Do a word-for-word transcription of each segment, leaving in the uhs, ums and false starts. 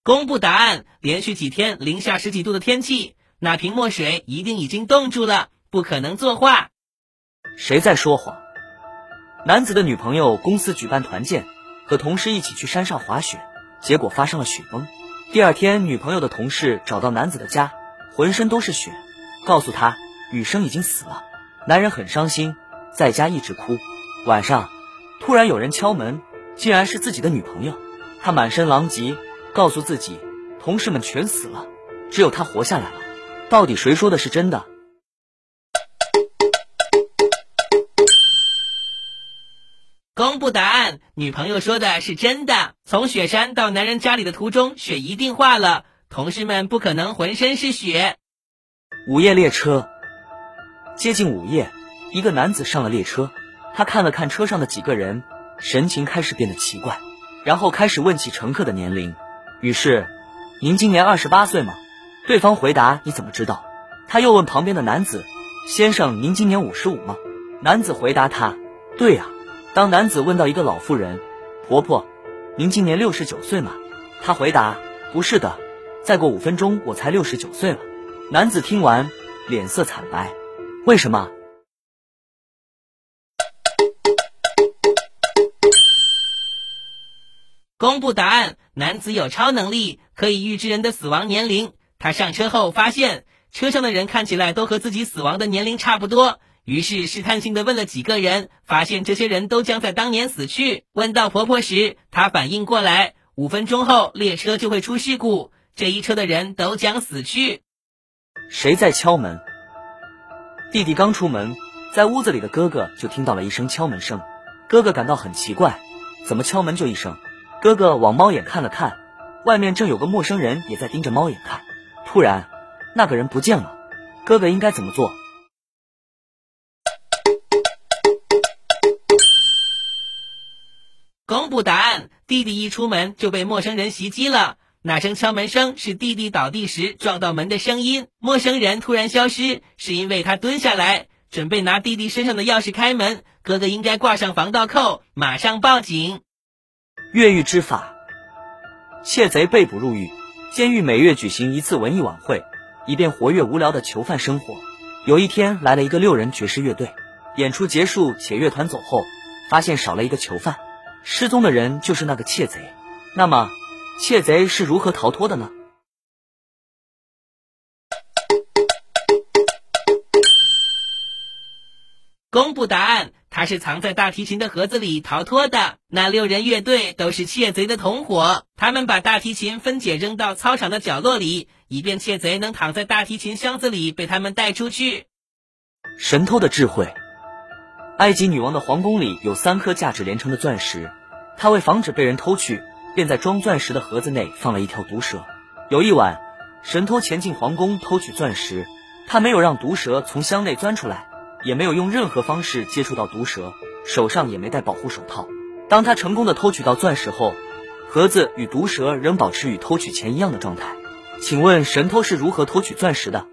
公布答案，连续几天零下十几度的天气，那瓶墨水一定已经冻住了，不可能作画。 谁在说谎？男子的女朋友公司举办团建，和同事一起去山上滑雪，结果发生了雪崩。第二天，女朋友的同事找到男子的家，浑身都是血，告诉他女生已经死了。男人很伤心，在家一直哭。晚上突然有人敲门，竟然是自己的女朋友。他满身狼藉，告诉自己同事们全死了，只有他活下来了。到底谁说的是真的？ 公布答案，女朋友说的是真的。从雪山到男人家里的途中，雪一定化了，同事们不可能浑身是血。 午夜列车。接近午夜，一个男子上了列车，他看了看车上的几个人，神情开始变得奇怪，然后开始问起乘客的年龄。于是，您今年二十八岁吗？对方回答，你怎么知道？他又问旁边的男子，先生，您今年五十五吗？男子回答他，对啊。当男子问到一个老妇人，婆婆，您今年六十九岁吗？她回答，不是的，再过五分钟我才六十九岁了。男子听完，脸色惨白，为什么？ 公布答案，男子有超能力，可以预知人的死亡年龄。他上车后发现，车上的人看起来都和自己死亡的年龄差不多。于是试探性地问了几个人，发现这些人都将在当年死去。问到婆婆时，她反应过来，五分钟后列车就会出事故，这一车的人都将死去。 谁在敲门？弟弟刚出门，在屋子里的哥哥就听到了一声敲门声。哥哥感到很奇怪，怎么敲门就一声？哥哥往猫眼看了看，外面正有个陌生人也在盯着猫眼看。突然，那个人不见了，哥哥应该怎么做？ 公布答案，弟弟一出门就被陌生人袭击了。那声敲门声是弟弟倒地时撞到门的声音。陌生人突然消失，是因为他蹲下来，准备拿弟弟身上的钥匙开门。哥哥应该挂上防盗扣，马上报警。 越狱之法。窃贼被捕入狱，监狱每月举行一次文艺晚会，以便活跃无聊的囚犯生活。有一天来了一个六人爵士乐队，演出结束且乐团走后，发现少了一个囚犯。失踪的人就是那个窃贼，那么窃贼是如何逃脱的呢？ 公布答案，他是藏在大提琴的盒子里逃脱的。那六人乐队都是窃贼的同伙，他们把大提琴分解扔到操场的角落里，以便窃贼能躺在大提琴箱子里被他们带出去。 神偷的智慧。埃及女王的皇宫里有三颗价值连城的钻石，她为防止被人偷去，便在装钻石的盒子内放了一条毒蛇。有一晚，神偷前进皇宫偷取钻石，他没有让毒蛇从箱内钻出来，也没有用任何方式接触到毒蛇，手上也没戴保护手套。当他成功的偷取到钻石后，盒子与毒蛇仍保持与偷取前一样的状态。请问神偷是如何偷取钻石的？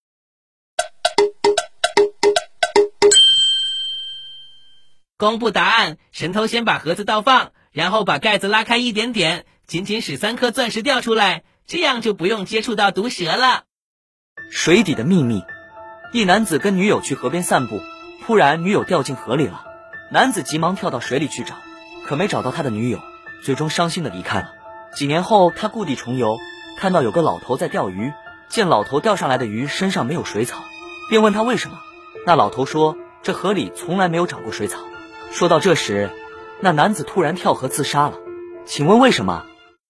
公布答案，神偷先把盒子倒放，然后把盖子拉开一点点，仅仅使三颗钻石掉出来，这样就不用接触到毒蛇了。 水底的秘密。一男子跟女友去河边散步，突然女友掉进河里了，男子急忙跳到水里去找，可没找到他的女友，最终伤心的离开了。几年后，他故地重游，看到有个老头在钓鱼，见老头钓上来的鱼身上没有水草，便问他为什么。那老头说，这河里从来没有长过水草。说到这时，那男子突然跳河自杀了，请问为什么？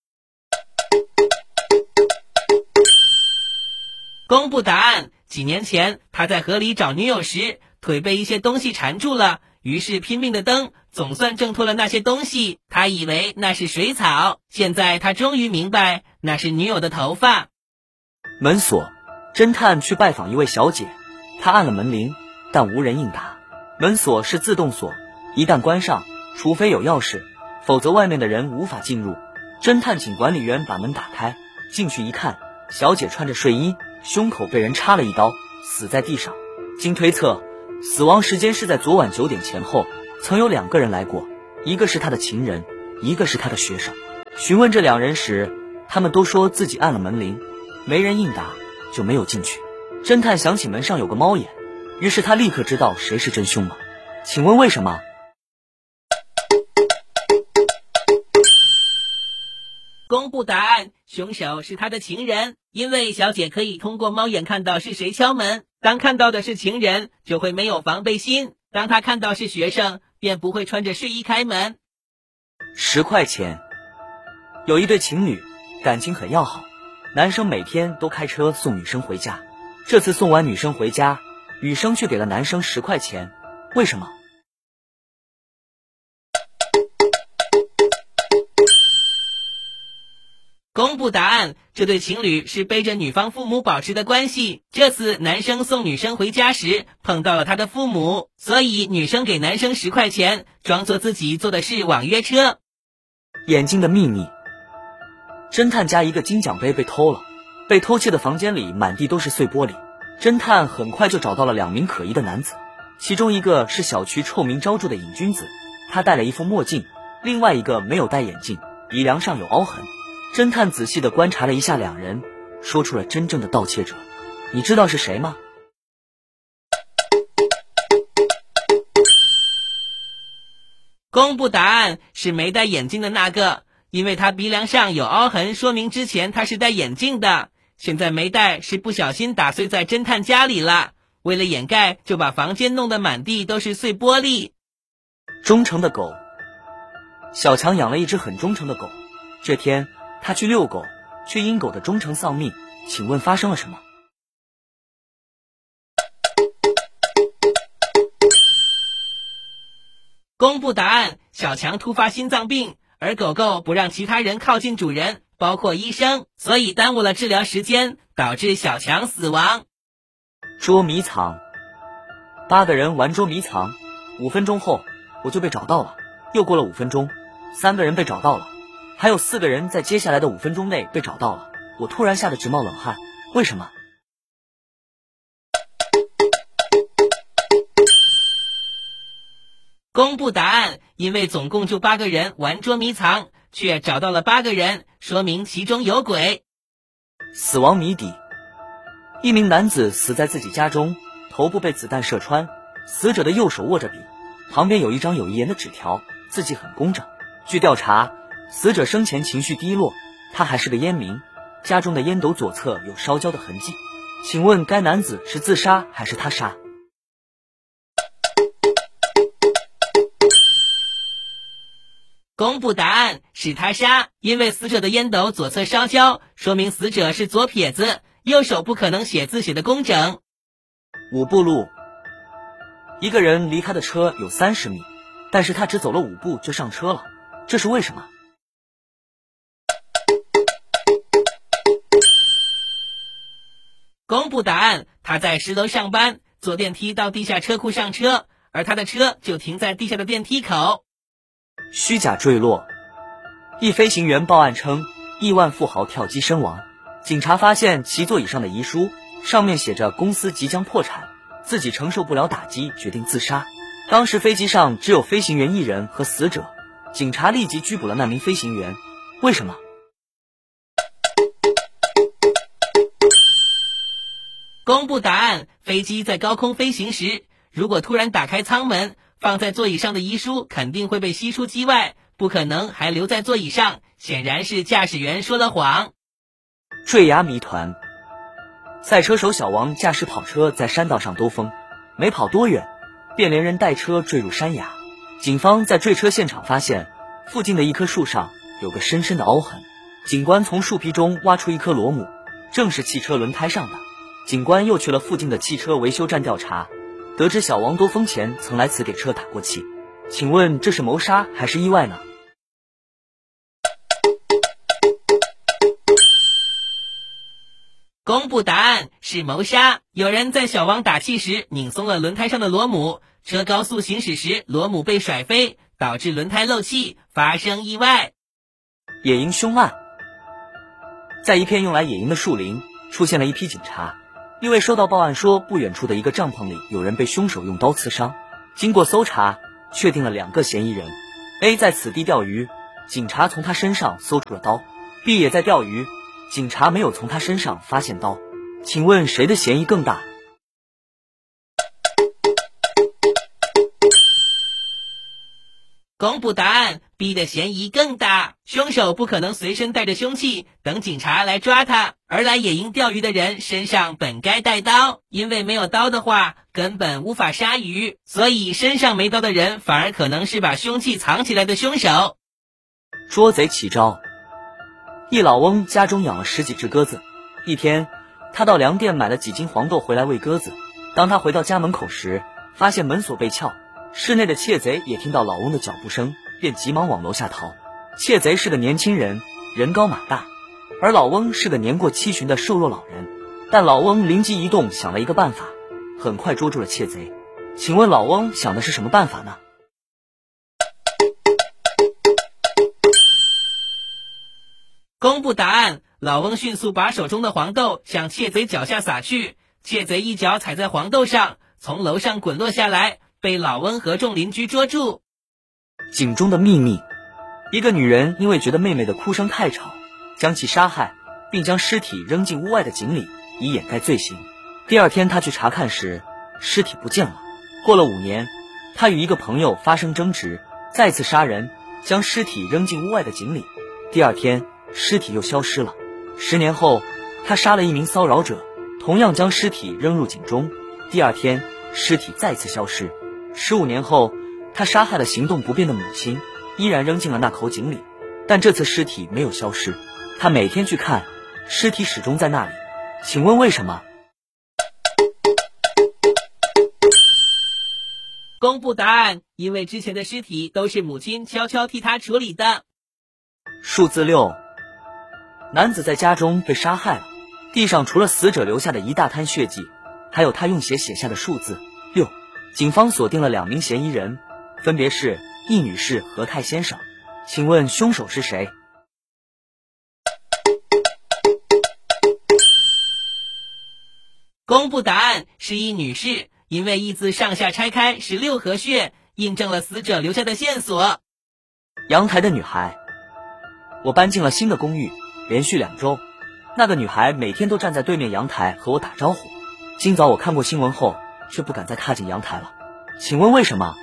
公布答案，几年前他在河里找女友时，腿被一些东西缠住了，于是拼命的蹬，总算挣脱了那些东西。他以为那是水草，现在他终于明白那是女友的头发。 门锁。侦探去拜访一位小姐，他按了门铃，但无人应答。门锁是自动锁，一旦关上，除非有钥匙，否则外面的人无法进入。侦探请管理员把门打开，进去一看，小姐穿着睡衣，胸口被人插了一刀，死在地上。经推测，死亡时间是在昨晚九点前后，曾有两个人来过，一个是他的情人，一个是他的学生。询问这两人时， 他们都说自己按了门铃，没人应答，就没有进去。侦探想起门上有个猫眼，于是他立刻知道谁是真凶了。请问为什么？ 公布答案，凶手是他的情人，因为小姐可以通过猫眼看到是谁敲门，当看到的是情人，就会没有防备心，当他看到是学生，便不会穿着睡衣开门。 十块钱。有一对情侣，感情很要好，男生每天都开车送女生回家，这次送完女生回家，女生却给了男生十块钱，为什么？ 公布答案，这对情侣是背着女方父母保持的关系，这次男生送女生回家时碰到了他的父母，所以女生给男生十块钱，装作自己坐的是网约车。 眼睛的秘密。侦探家一个金奖杯被偷了，被偷窃的房间里满地都是碎玻璃，侦探很快就找到了两名可疑的男子，其中一个是小区臭名昭著的瘾君子，他戴了一副墨镜，另外一个没有戴眼镜，鼻梁上有凹痕。侦探仔细地观察了一下两人，说出了真正的盗窃者。你知道是谁吗？ 公布答案，是没戴眼镜的那个，因为他鼻梁上有凹痕，说明之前他是戴眼镜的，现在没戴是不小心打碎在侦探家里了，为了掩盖就把房间弄得满地都是碎玻璃。 忠诚的狗。小强养了一只很忠诚的狗，这天他去遛狗，却因狗的忠诚丧命，请问发生了什么？ 公布答案，小强突发心脏病，而狗狗不让其他人靠近主人，包括医生，所以耽误了治疗时间，导致小强死亡。 捉迷藏。八个人玩捉迷藏，五分钟后我就被找到了，又过了五分钟，三个人被找到了，还有四个人在接下来的五分钟内被找到了，我突然吓得直冒冷汗，为什么？ 公布答案，因为总共就八个人玩捉迷藏，却找到了八个人，说明其中有鬼。 死亡谜底。一名男子死在自己家中，头部被子弹射穿，死者的右手握着笔，旁边有一张有遗言的纸条，字迹很工整。据调查，死者生前情绪低落，他还是个烟民，家中的烟斗左侧有烧焦的痕迹。请问该男子是自杀还是他杀？ 公布答案，是他杀，因为死者的烟斗左侧烧焦，说明死者是左撇子，右手不可能写字写得工整。 五步路。一个人离开的车有三十米，但是他只走了五步就上车了，这是为什么？ 公布答案，他在十楼上班，坐电梯到地下车库上车，而他的车就停在地下的电梯口。 虚假坠落。一飞行员报案称亿万富豪跳机身亡，警察发现其座椅上的遗书，上面写着公司即将破产，自己承受不了打击，决定自杀。当时飞机上只有飞行员一人和死者，警察立即拘捕了那名飞行员，为什么？ 公布答案，飞机在高空飞行时，如果突然打开舱门，放在座椅上的遗书肯定会被吸出机外，不可能还留在座椅上，显然是驾驶员说了谎。 坠崖谜团。赛车手小王驾驶跑车在山道上兜风，没跑多远，便连人带车坠入山崖。警方在坠车现场发现，附近的一棵树上有个深深的凹痕，警官从树皮中挖出一颗螺母，正是汽车轮胎上的。警官又去了附近的汽车维修站调查，得知小王兜风前曾来此给车打过气。请问这是谋杀还是意外呢？ 公布答案，是谋杀。有人在小王打气时拧松了轮胎上的螺母，车高速行驶时螺母被甩飞，导致轮胎漏气，发生意外。 野营凶案。在一片用来野营的树林，出现了一批警察，因为收到报案说不远处的一个帐篷里有人被凶手用刀刺伤。经过搜查，确定了两个嫌疑人。 A 在此地钓鱼，警察从他身上搜出了刀。 B 也在钓鱼，警察没有从他身上发现刀，请问谁的嫌疑更大？ 公布答案 ，B 的嫌疑更大。凶手不可能随身带着凶器等警察来抓他，而来野营钓鱼的人身上本该带刀，因为没有刀的话根本无法杀鱼，所以身上没刀的人反而可能是把凶器藏起来的凶手。 捉贼起招。一老翁家中养了十几只鸽子，一天他到粮店买了几斤黄豆回来喂鸽子。当他回到家门口时，发现门锁被撬，室内的窃贼也听到老翁的脚步声，便急忙往楼下逃。窃贼是个年轻人，人高马大，而老翁是个年过七旬的瘦弱老人。但老翁灵机一动，想了一个办法，很快捉住了窃贼。请问老翁想的是什么办法呢？ 公布答案，老翁迅速把手中的黄豆向窃贼脚下撒去，窃贼一脚踩在黄豆上，从楼上滚落下来，被老翁和众邻居捉住。 井中的秘密。一个女人因为觉得妹妹的哭声太吵，将其杀害，并将尸体扔进屋外的井里，以掩盖罪行。第二天她去查看时，尸体不见了。过了五年，她与一个朋友发生争执，再次杀人，将尸体扔进屋外的井里。第二天尸体又消失了。十年后，她杀了一名骚扰者，同样将尸体扔入井中。第二天尸体再次消失。十五年后，她杀害了行动不便的母亲，依然扔进了那口井里，但这次尸体没有消失。她每天去看，尸体始终在那里。请问为什么？ 公布答案，因为之前的尸体都是母亲悄悄替他处理的。 数字六。男子在家中被杀害了，地上除了死者留下的一大滩血迹，还有他用血写下的数字六。警方锁定了两名嫌疑人，分别是易女士和泰先生。请问凶手是谁？ 公布答案，是易女士，因为易字上下拆开是六合穴，印证了死者留下的线索。 阳台的女孩。我搬进了新的公寓，连续两周，那个女孩每天都站在对面阳台和我打招呼。今早我看过新闻后，却不敢再踏进阳台了。请问为什么？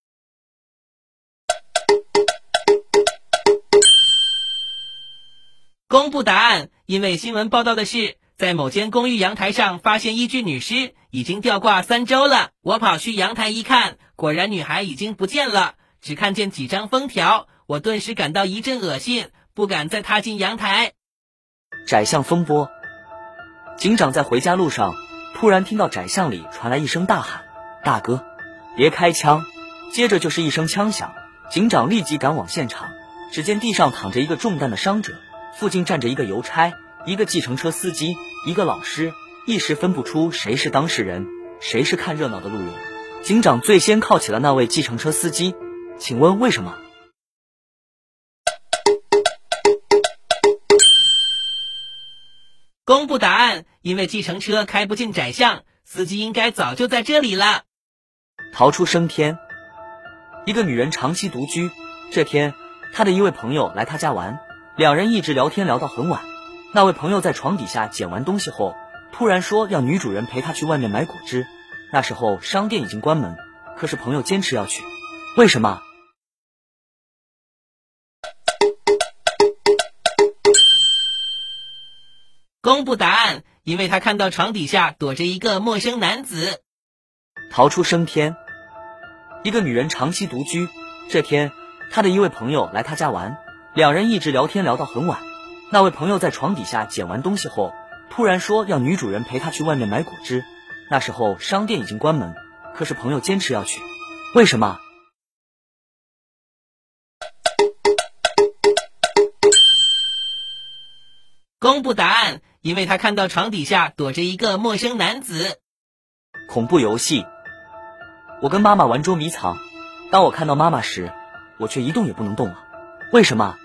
公布答案，因为新闻报道的是，在某间公寓阳台上发现一具女尸，已经吊挂三周了。我跑去阳台一看，果然女孩已经不见了，只看见几张封条，我顿时感到一阵恶心，不敢再踏进阳台。 窄巷风波。警长在回家路上，突然听到窄巷里传来一声大喊：“大哥，别开枪！”接着就是一声枪响，警长立即赶往现场，只见地上躺着一个中弹的伤者，附近站着一个邮差、一个计程车司机、一个老师，一时分不出谁是当事人，谁是看热闹的路人。警长最先铐起了那位计程车司机，请问为什么？ 公布答案，因为计程车开不进窄巷，司机应该早就在这里了。 逃出升天。一个女人长期独居，这天她的一位朋友来她家玩，两人一直聊天聊到很晚。那位朋友在床底下捡完东西后，突然说要女主人陪她去外面买果汁。那时候商店已经关门，可是朋友坚持要去，为什么？ 公布答案，因为他看到床底下躲着一个陌生男子。 逃出升天。一个女人长期独居，这天她的一位朋友来她家玩，两人一直聊天聊到很晚。那位朋友在床底下捡完东西后，突然说要女主人陪她去外面买果汁。那时候商店已经关门，可是朋友坚持要去，为什么？ 公布答案，因为他看到床底下躲着一个陌生男子。 恐怖游戏。我跟妈妈玩捉迷藏，当我看到妈妈时，我却一动也不能动了，为什么？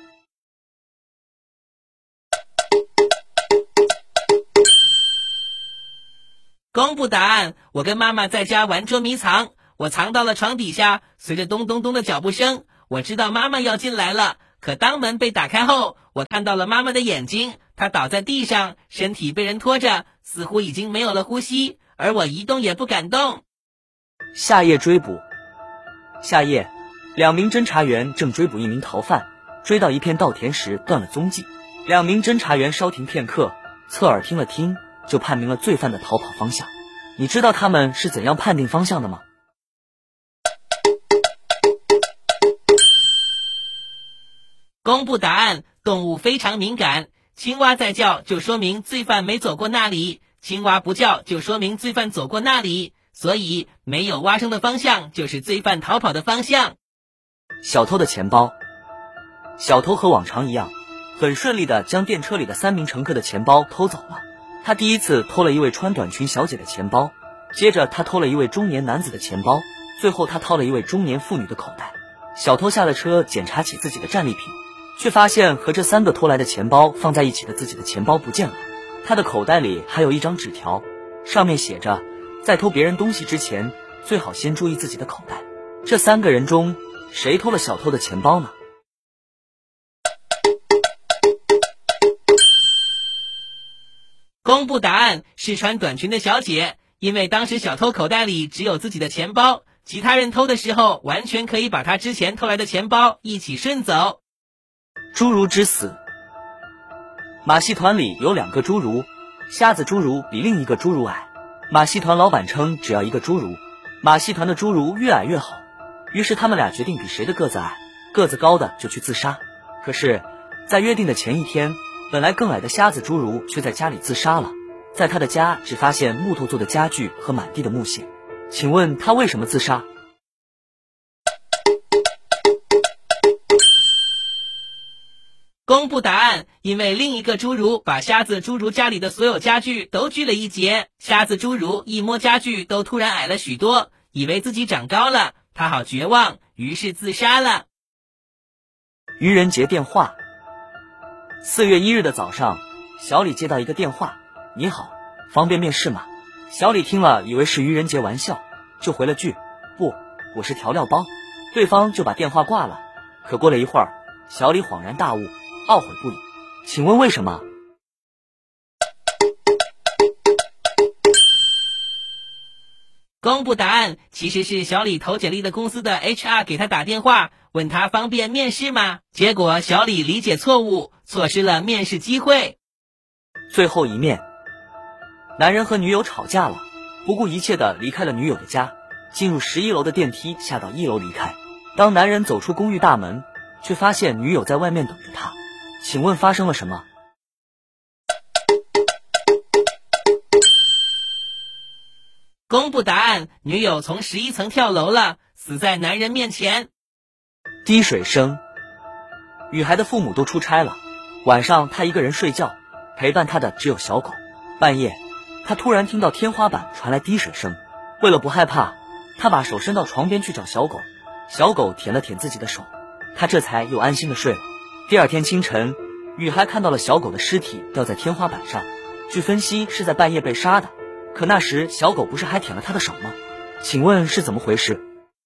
公布答案，我跟妈妈在家玩捉迷藏，我藏到了床底下，随着咚咚咚的脚步声，我知道妈妈要进来了， 可当门被打开后，我看到了妈妈的眼睛，她倒在地上，身体被人拖着，似乎已经没有了呼吸，而我一动也不敢动。 下夜追捕。下夜，两名侦查员正追捕一名逃犯，追到一片稻田时断了踪迹。两名侦查员稍停片刻，侧耳听了听，就判明了罪犯的逃跑方向。你知道他们是怎样判定方向的吗？ 公布答案，动物非常敏感。青蛙在叫，就说明罪犯没走过那里；青蛙不叫，就说明罪犯走过那里。所以，没有蛙声的方向就是罪犯逃跑的方向。 小偷的钱包。小偷和往常一样，很顺利地将电车里的三名乘客的钱包偷走了。他第一次偷了一位穿短裙小姐的钱包，接着他偷了一位中年男子的钱包，最后他掏了一位中年妇女的口袋。小偷下了车，检查起自己的战利品，却发现和这三个偷来的钱包放在一起的自己的钱包不见了。他的口袋里还有一张纸条，上面写着，在偷别人东西之前，最好先注意自己的口袋。这三个人中，谁偷了小偷的钱包呢？ 公布答案是穿短裙的小姐，因为当时小偷口袋里只有自己的钱包，其他人偷的时候完全可以把他之前偷来的钱包一起顺走。 侏儒之死。马戏团里有两个侏儒，瞎子侏儒比另一个侏儒矮。马戏团老板称只要一个侏儒，马戏团的侏儒越矮越好，于是他们俩决定比谁的个子矮，个子高的就去自杀。可是，在约定的前一天，本来更矮的瞎子侏儒却在家里自杀了。在他的家只发现木头做的家具和满地的木屑，请问他为什么自杀？ 公布答案，因为另一个侏儒把瞎子侏儒家里的所有家具都锯了一截，瞎子侏儒一摸家具都突然矮了许多，以为自己长高了，他好绝望，于是自杀了。 愚人节电话。四月一日的早上，小李接到一个电话，你好，方便面试吗？小李听了以为是愚人节玩笑，就回了句，不，我是调料包。对方就把电话挂了。可过了一会儿，小李恍然大悟，懊悔不已。请问为什么？ 公布答案，其实是小李投简历的公司的 H R 给他打电话，问他方便面试吗？结果小李理解错误，错失了面试机会。 最后一面。男人和女友吵架了，不顾一切地离开了女友的家，进入十一楼的电梯，下到一楼离开。当男人走出公寓大门，却发现女友在外面等着他。请问发生了什么？ 公布答案，女友从十一层跳楼了，死在男人面前。 滴水声。女孩的父母都出差了，晚上她一个人睡觉，陪伴她的只有小狗。半夜，她突然听到天花板传来滴水声，为了不害怕，她把手伸到床边去找小狗。小狗舔了舔自己的手，她这才又安心的睡了。第二天清晨，女孩看到了小狗的尸体掉在天花板上，据分析是在半夜被杀的。可那时小狗不是还舔了她的手吗？请问是怎么回事？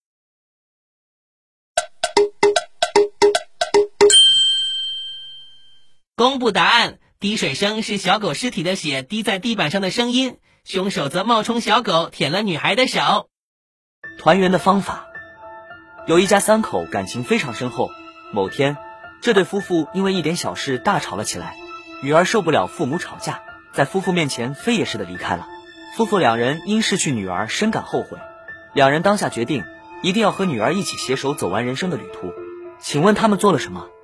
公布答案，滴水声是小狗尸体的血滴在地板上的声音，凶手则冒充小狗舔了女孩的手。 团圆的方法。有一家三口感情非常深厚，某天这对夫妇因为一点小事大吵了起来，女儿受不了父母吵架，在夫妇面前飞也似的离开了。夫妇两人因失去女儿深感后悔，两人当下决定一定要和女儿一起携手走完人生的旅途。请问他们做了什么？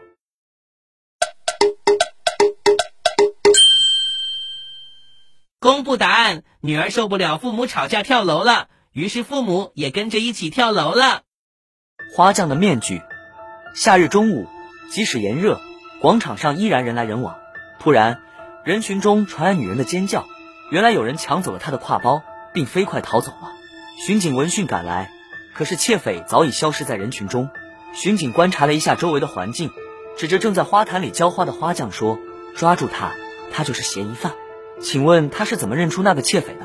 公布答案，女儿受不了父母吵架跳楼了，于是父母也跟着一起跳楼了。 花匠的面具。夏日中午，即使炎热，广场上依然人来人往。突然，人群中传来女人的尖叫，原来有人抢走了她的挎包，并飞快逃走了。巡警闻讯赶来，可是窃匪早已消失在人群中。巡警观察了一下周围的环境，指着正在花坛里浇花的花匠说，抓住他，他就是嫌疑犯。请问他是怎么认出那个窃匪的？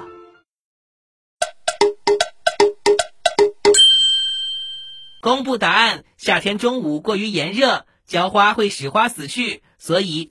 公布答案，夏天中午过于炎热， 浇花会使花死去，所以